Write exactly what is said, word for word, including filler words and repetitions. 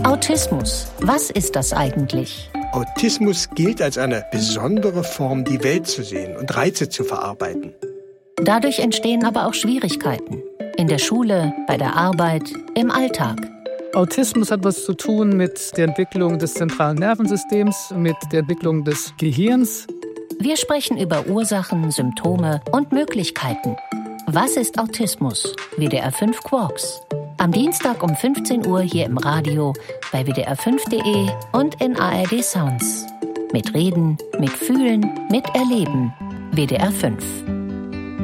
Autismus, was ist das eigentlich? Autismus gilt als eine besondere Form, die Welt zu sehen und Reize zu verarbeiten. Dadurch entstehen aber auch Schwierigkeiten. In der Schule, bei der Arbeit, im Alltag. Autismus hat was zu tun mit der Entwicklung des zentralen Nervensystems, mit der Entwicklung des Gehirns. Wir sprechen über Ursachen, Symptome und Möglichkeiten. Was ist Autismus? W D R fünf Quarks. Am Dienstag um fünfzehn Uhr hier im Radio, bei W D R fünf Punkt de und in A R D Sounds. Mit Reden, mit Fühlen, mit Erleben. W D R fünf.